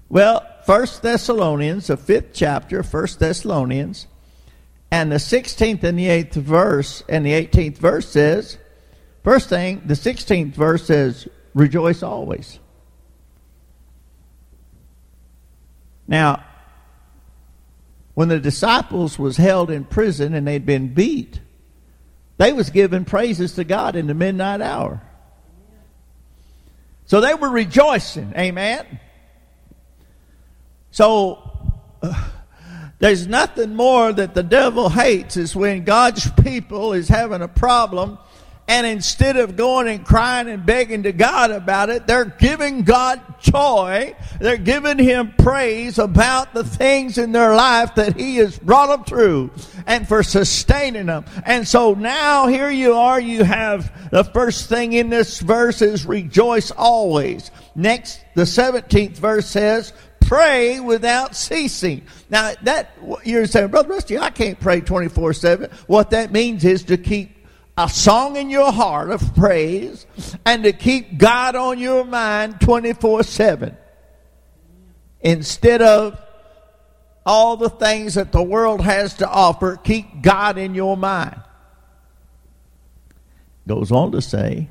Well, 1 Thessalonians, the 5th chapter, 1 Thessalonians, and the 16th and the 8th verse and the 18th verse says, first thing, the 16th verse says, rejoice always. Now, when the disciples was held in prison and they'd been beat, they was giving praises to God in the midnight hour. So they were rejoicing. Amen. So there's nothing more that the devil hates is when God's people is having a problem, and instead of going and crying and begging to God about it, they're giving God joy. They're giving Him praise about the things in their life that He has brought them through and for sustaining them. And so now here you are, you have the first thing in this verse is rejoice always. Next, the 17th verse says, pray without ceasing. Now, that you're saying, Brother Rusty, I can't pray 24/7. What that means is to keep a song in your heart of praise and to keep God on your mind 24/7. Instead of all the things that the world has to offer, keep God in your mind. Goes on to say,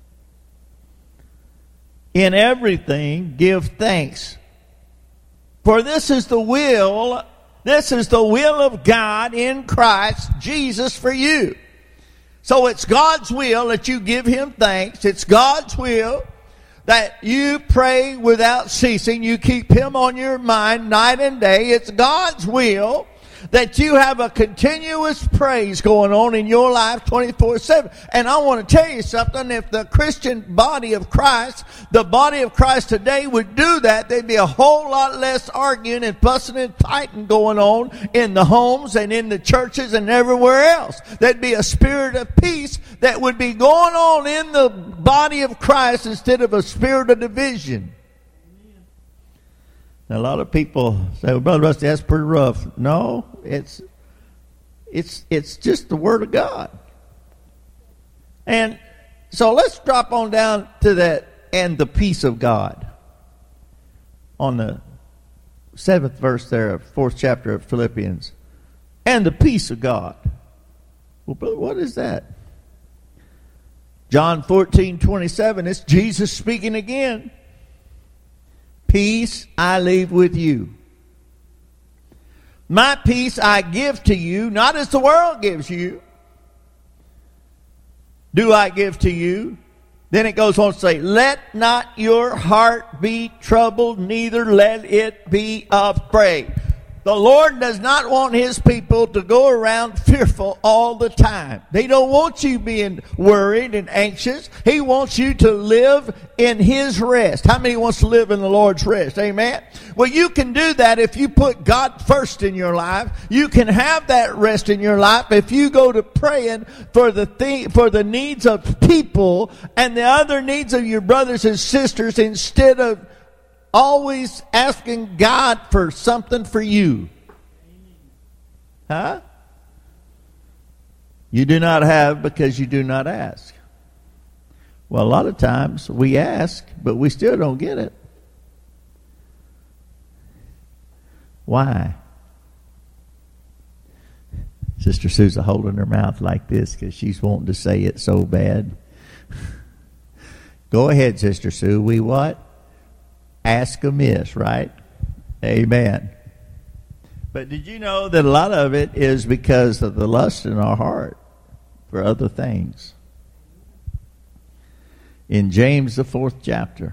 in everything give thanks. For this is the will of God in Christ Jesus for you. So it's God's will that you give Him thanks. It's God's will that you pray without ceasing. You keep Him on your mind night and day. It's God's will that you have a continuous praise going on in your life 24/7. And I want to tell you something. If the Christian body of Christ, the body of Christ today would do that, there'd be a whole lot less arguing and fussing and fighting going on in the homes and in the churches and everywhere else. There'd be a spirit of peace that would be going on in the body of Christ instead of a spirit of division. Now, a lot of people say, well, Brother Rusty, that's pretty rough. No, it's just the Word of God. And so let's drop on down to that, and the peace of God. On the 7th verse there of 4th chapter of Philippians. And the peace of God. Well, brother, what is that? John 14:27, it's Jesus speaking again. Peace I leave with you. My peace I give to you, not as the world gives you. Do I give to you? Then it goes on to say, let not your heart be troubled, neither let it be afraid. The Lord does not want His people to go around fearful all the time. He don't want you being worried and anxious. He wants you to live in His rest. How many wants to live in the Lord's rest? Amen? Well, you can do that if you put God first in your life. You can have that rest in your life if you go to praying for the needs of people and the other needs of your brothers and sisters instead of always asking God for something for you. Huh? You do not have because you do not ask. Well, a lot of times we ask, but we still don't get it. Why? Sister Susan holding her mouth like this because she's wanting to say it so bad. Go ahead, Sister Sue. We what? Ask amiss, right? Amen. But did you know that a lot of it is because of the lust in our heart for other things? In James, the 4th chapter.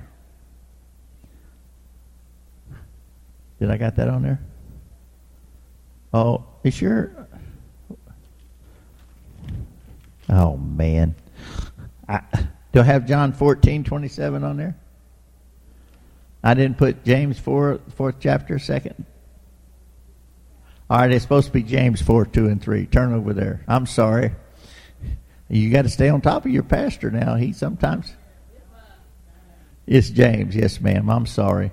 Did I got that on there? Oh, you sure? Oh, man. Do I have John 14:27 on there? I didn't put James 4th chapter, 2nd. All right, it's supposed to be James 4:2 and 3. Turn over there. I'm sorry. You got to stay on top of your pastor now. He sometimes... It's James. Yes, ma'am. I'm sorry.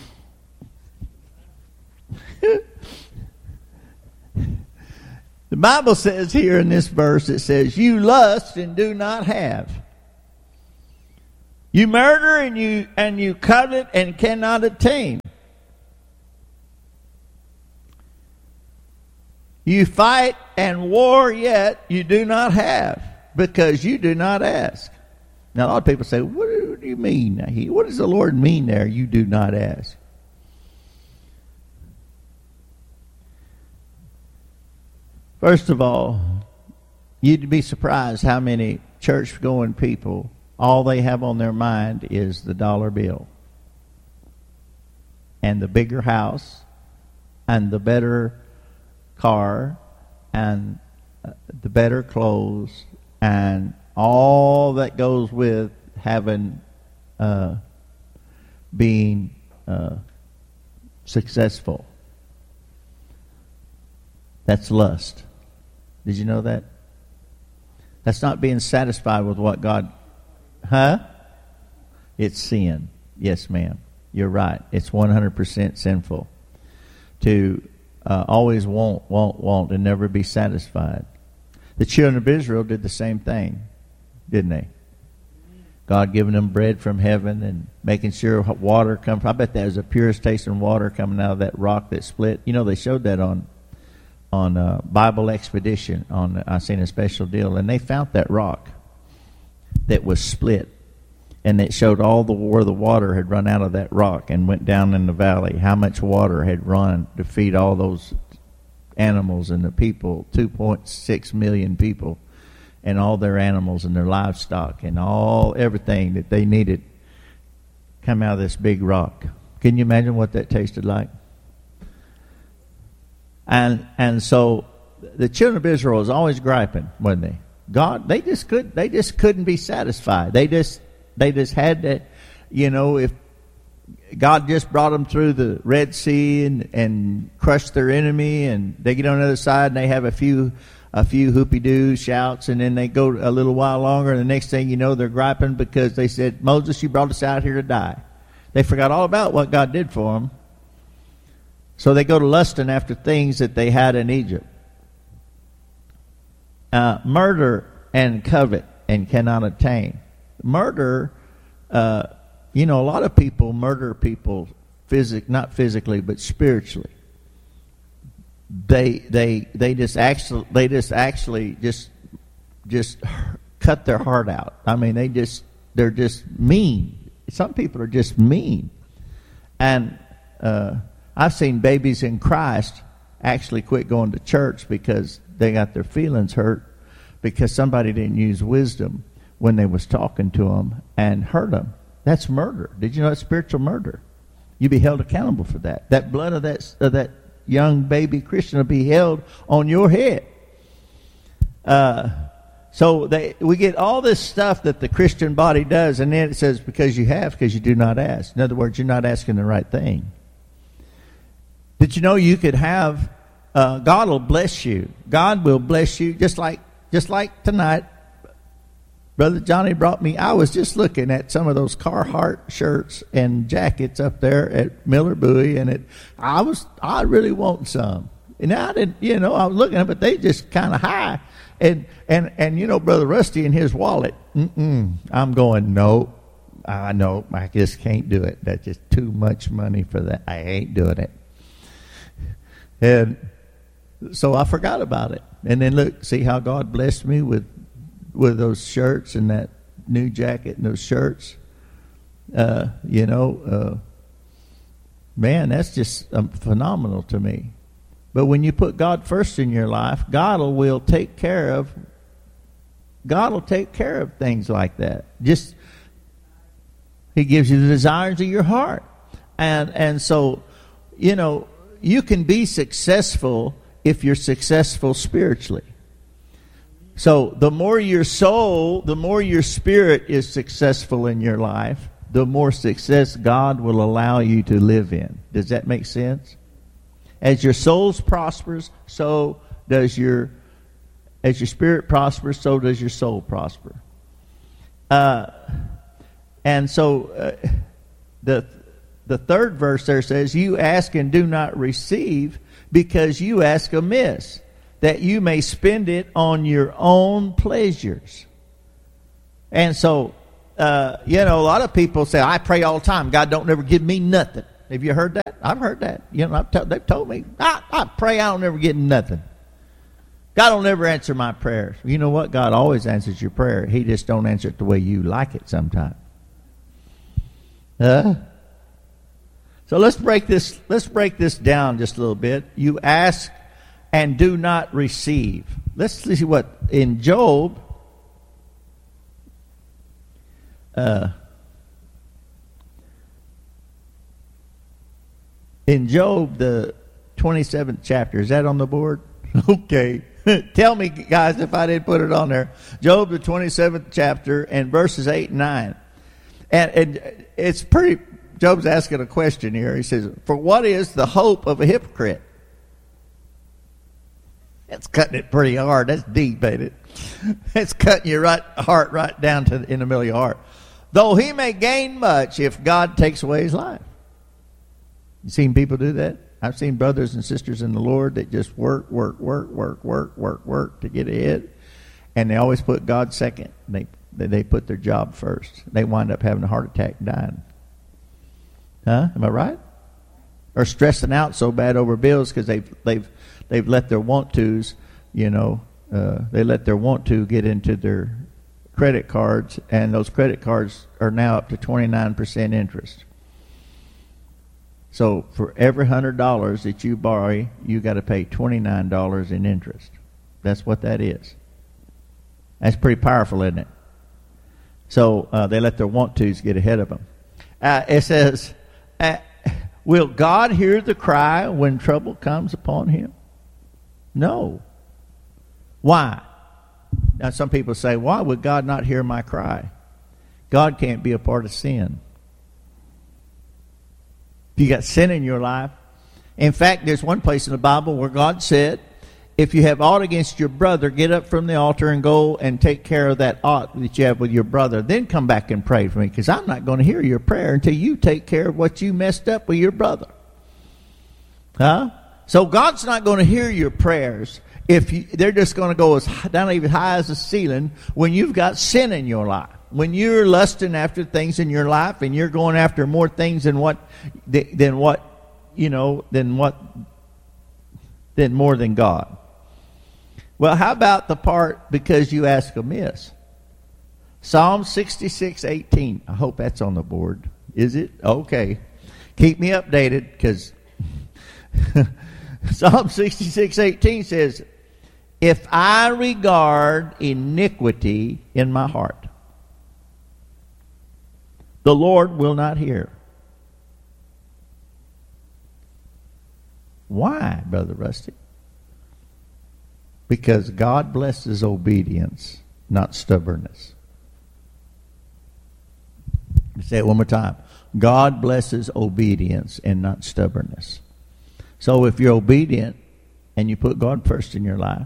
The Bible says here in this verse, it says, you lust and do not have. You murder and you covet and cannot attain. You fight and war, yet you do not have, because you do not ask. Now, a lot of people say, what do you mean? What does the Lord mean there, you do not ask? First of all, you'd be surprised how many church-going people, all they have on their mind is the dollar bill and the bigger house and the better car and the better clothes and all that goes with having being successful. That's lust. Did you know that? That's not being satisfied with what God... It's sin. Yes, ma'am. You're right. It's 100% sinful to always want, and never be satisfied. The children of Israel did the same thing, didn't they? God giving them bread from heaven and making sure water comes. I bet that was the purest tasting water coming out of that rock that split. You know, they showed that on Bible Expedition. I seen a special deal, and they found that rock that was split, and it showed where the water had run out of that rock and went down in the valley. How much water had run to feed all those animals and the people, 2.6 million people, and all their animals and their livestock and everything that they needed come out of this big rock. Can you imagine what that tasted like? And so the children of Israel was always griping, wasn't they? God, they just couldn't be satisfied. They just had to, if God just brought them through the Red Sea and crushed their enemy, and they get on the other side and they have a few hoopy-doo shouts, and then they go a little while longer, and the next thing you know, they're griping because they said, Moses, you brought us out here to die. They forgot all about what God did for them. So they go to lusting after things that they had in Egypt. Murder and covet and cannot attain. Murder, a lot of people murder people, not physically, but spiritually. They just actually cut their heart out. I mean, they're just mean. Some people are just mean, and I've seen babies in Christ actually quit going to church because they got their feelings hurt because somebody didn't use wisdom when they was talking to them and hurt them. That's murder. Did you know that's spiritual murder? You'd be held accountable for that. That blood of that young baby Christian will be held on your head. So we get all this stuff that the Christian body does, and then it says because you do not ask. In other words, you're not asking the right thing. Did you know you could have, God will bless you. God will bless you just like tonight. Brother Johnny brought me, I was just looking at some of those Carhartt shirts and jackets up there at Miller Bowie, and I really want some. And I didn't, I was looking at them, but they just kind of high. And Brother Rusty in his wallet, I'm going, no, I just can't do it. That's just too much money for that. I ain't doing it. And so I forgot about it. And then see how God blessed me with those shirts and that new jacket and those shirts. Man, that's just phenomenal to me. But when you put God first in your life, God will take care of things like that. He gives you the desires of your heart. And so, you can be successful if you're successful spiritually. So the more your spirit is successful in your life, the more success God will allow you to live in. Does that make sense? As your soul prospers, so does as your spirit prospers, so does your soul prosper. And so the third verse there says, you ask and do not receive because you ask amiss, that you may spend it on your own pleasures. And so, a lot of people say, I pray all the time. God don't never give me nothing. Have you heard that? I've heard that. They've told me, I pray I don't ever get nothing. God will never answer my prayers. You know what? God always answers your prayer. He just don't answer it the way you like it sometimes. So let's break this down just a little bit. You ask and do not receive. Let's see what in Job. In Job, the 27th chapter, is that on the board? Okay. Tell me, guys, if I didn't put it on there. Job, the 27th chapter, and verses 8 and 9. And it's pretty, Job's asking a question here. He says, for what is the hope of a hypocrite? That's cutting it pretty hard. That's deep, ain't it? It's cutting your heart right down to in the middle of your heart. Though he may gain much if God takes away his life. You seen people do that? I've seen brothers and sisters in the Lord that just work to get ahead. And they always put God second. They put their job first. They wind up having a heart attack and dying. Huh? Am I right? Or stressing out so bad over bills because they've let their want-tos, they let their want-to get into their credit cards, and those credit cards are now up to 29% interest. So for every $100 that you borrow, you got to pay $29 in interest. That's what that is. That's pretty powerful, isn't it? So they let their want-tos get ahead of them. It says, will God hear the cry when trouble comes upon him? No. Why? Now some people say, why would God not hear my cry? God can't be a part of sin. If you got sin in your life. In fact, there's one place in the Bible where God said, if you have aught against your brother, get up from the altar and go and take care of that ought that you have with your brother. Then come back and pray for me, because I'm not going to hear your prayer until you take care of what you messed up with your brother. Huh? So God's not going to hear your prayers if they're just going to go down even high as the ceiling when you've got sin in your life. When you're lusting after things in your life and you're going after more things than more than God. Well, how about the part because you ask amiss? Psalm 66:18. I hope that's on the board. Is it? Okay. Keep me updated, because Psalm 66:18 says, if I regard iniquity in my heart, the Lord will not hear. Why, Brother Rusty? Because God blesses obedience, not stubbornness. Say it one more time. God blesses obedience and not stubbornness. So if you're obedient and you put God first in your life,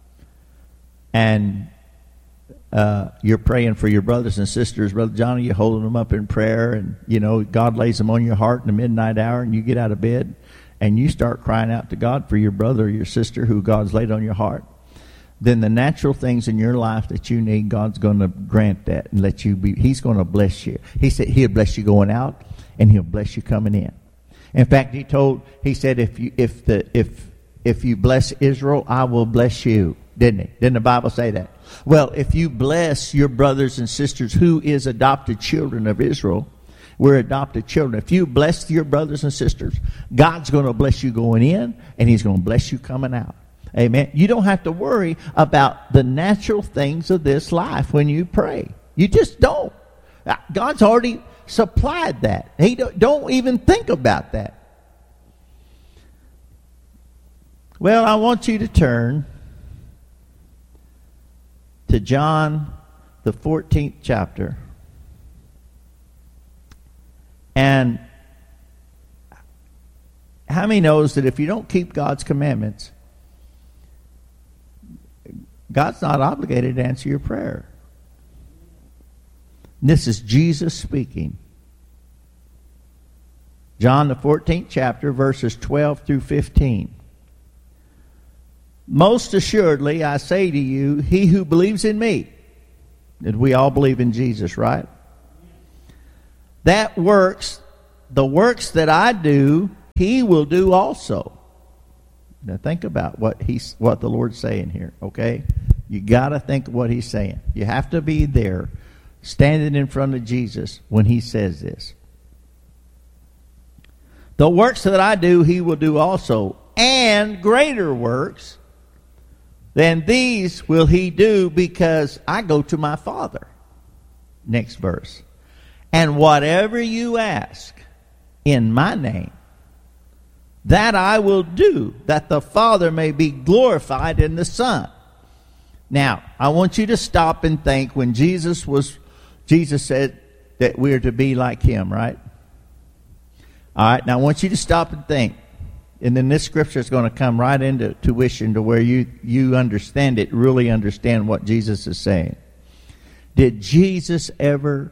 and you're praying for your brothers and sisters, Brother Johnny, you're holding them up in prayer, and God lays them on your heart in the midnight hour, and you get out of bed and you start crying out to God for your brother or your sister who God's laid on your heart, then the natural things in your life that you need, God's going to grant that and let you be. He's going to bless you. He said he'll bless you going out and he'll bless you coming in. In fact, he said if you bless Israel, I will bless you. Didn't he? Didn't the Bible say that? Well, if you bless your brothers and sisters who is adopted children of Israel, we're adopted children. If you bless your brothers and sisters, God's going to bless you going in, and he's going to bless you coming out. Amen. You don't have to worry about the natural things of this life when you pray. You just don't. God's already supplied that. He don't even think about that. Well, I want you to turn to John, the 14th chapter. And how many knows that if you don't keep God's commandments, God's not obligated to answer your prayer? This is Jesus speaking. John, the 14th chapter, verses 12 through 15. Most assuredly, I say to you, he who believes in me, and we all believe in Jesus, right? The works that I do, he will do also. Now think about what the Lord's saying here, okay? You got to think of what he's saying. You have to be there, standing in front of Jesus when he says this. The works that I do, he will do also, and greater works than these will he do, because I go to my Father. Next verse. And whatever you ask in my name, that I will do, that the Father may be glorified in the Son. Now, I want you to stop and think when Jesus said that we are to be like him, right? All right, now I want you to stop and think. And then this scripture is going to come right into tuition to where you understand it, really understand what Jesus is saying. Did Jesus ever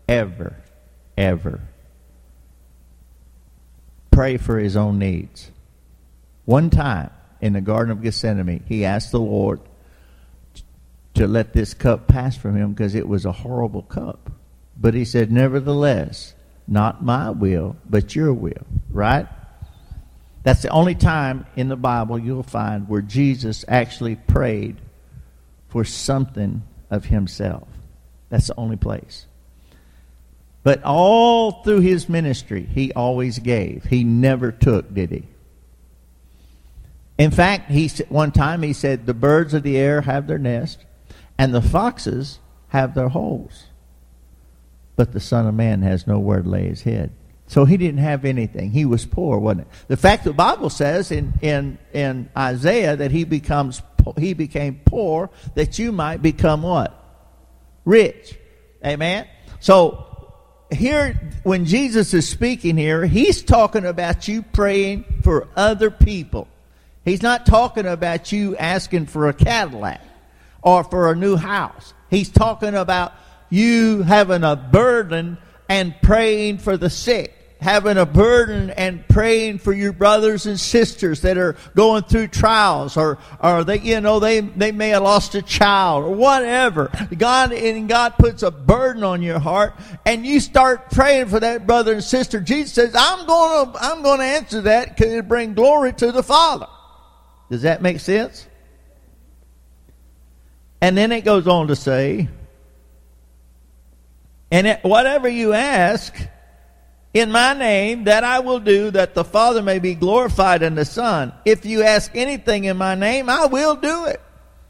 pray for his own needs? One time in the Garden of Gethsemane, he asked the Lord to let this cup pass from him because it was a horrible cup. But he said, nevertheless, not my will, but your will. Right? That's the only time in the Bible you'll find where Jesus actually prayed for something of himself. That's the only place. But all through his ministry, he always gave. He never took, did he? In fact, one time he said, the birds of the air have their nest, and the foxes have their holes. But the Son of Man has nowhere to lay his head. So he didn't have anything. He was poor, wasn't it? The fact the Bible says in Isaiah that he became poor that you might become what? Rich. Amen? So here, when Jesus is speaking here, he's talking about you praying for other people. He's not talking about you asking for a Cadillac or for a new house. He's talking about you having a burden and praying for the sick. Having a burden and praying for your brothers and sisters that are going through trials, or they may have lost a child or whatever. God puts a burden on your heart, and you start praying for that brother and sister. Jesus says, I'm going to answer that because it brings glory to the Father. Does that make sense? And then it goes on to say, and whatever you ask in my name, that I will do, that the Father may be glorified in the Son. If you ask anything in my name, I will do it.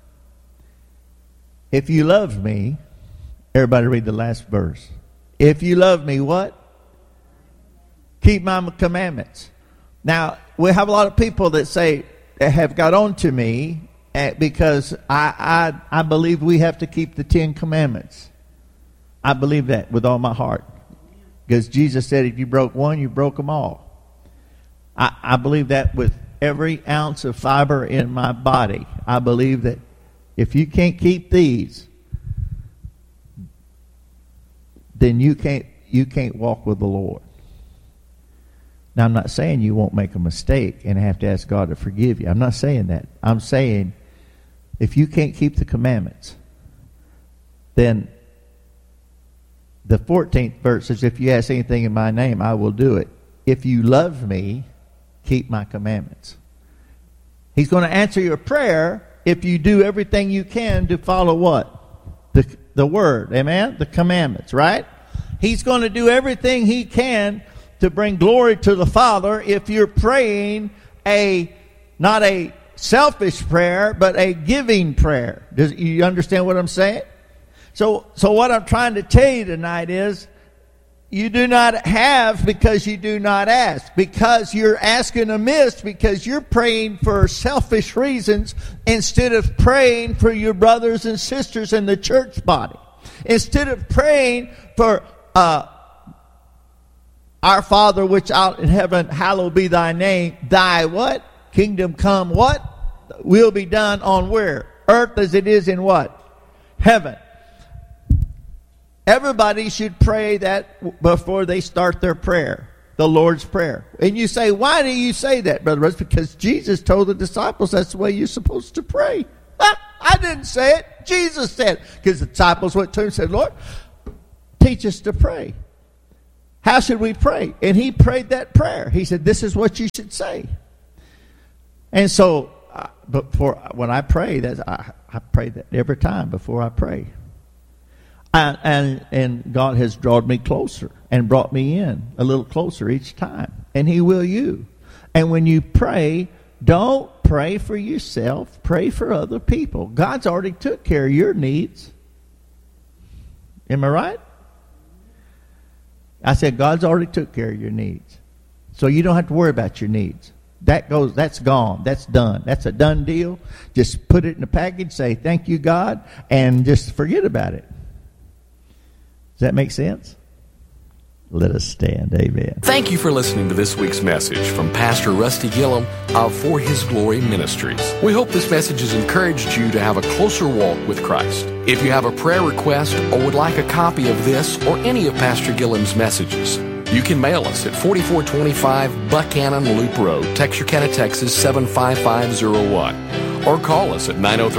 If you love me, everybody read the last verse. If you love me, what? Keep my commandments. Now, we have a lot of people that say, that have got on to me because I believe we have to keep the 10 Commandments. I believe that with all my heart. Because Jesus said if you broke one, you broke them all. I believe that with every ounce of fiber in my body. I believe that if you can't keep these, then you can't walk with the Lord. Now, I'm not saying you won't make a mistake and have to ask God to forgive you. I'm not saying that. I'm saying if you can't keep the commandments, then the 14th verse says, if you ask anything in my name, I will do it. If you love me, keep my commandments. He's going to answer your prayer if you do everything you can to follow what? The word. Amen? The commandments, right? He's going to do everything he can to bring glory to the Father if you're praying not a selfish prayer, but a giving prayer. Do you understand what I'm saying? So what I'm trying to tell you tonight is you do not have because you do not ask. Because you're asking amiss, because you're praying for selfish reasons instead of praying for your brothers and sisters in the church body. Instead of praying for our Father which art in heaven, hallowed be thy name. Thy what? Kingdom come what? Will be done on where? Earth as it is in what? Heaven. Everybody should pray that before they start their prayer, the Lord's Prayer. And you say, why do you say that, Brother Russ? Because Jesus told the disciples that's the way you're supposed to pray. I didn't say it. Jesus said it. Because the disciples went to him and said, Lord, teach us to pray. How should we pray? And he prayed that prayer. He said, this is what you should say. And so, when I pray, I pray that every time before I pray. And God has drawn me closer and brought me in a little closer each time. And He will you. And when you pray, don't pray for yourself. Pray for other people. God's already took care of your needs. Am I right? I said God's already took care of your needs. So you don't have to worry about your needs. That's gone. That's done. That's a done deal. Just put it in a package, say thank you, God, and just forget about it. Does that make sense? Let us stand. Amen. Thank you for listening to this week's message from Pastor Rusty Gillum of For His Glory Ministries. We hope this message has encouraged you to have a closer walk with Christ. If you have a prayer request or would like a copy of this or any of Pastor Gillum's messages, you can mail us at 4425 Buchanan Loop Road, Texarkana, Texas 75501, or call us at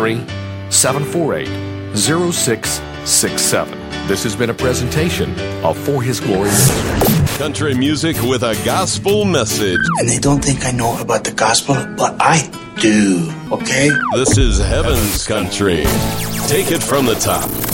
903-748-0667. This has been a presentation of For His Glory Ministries. Country music with a gospel message. And they don't think I know about the gospel, but I do, okay? This is Heaven's Country. Take it from the top.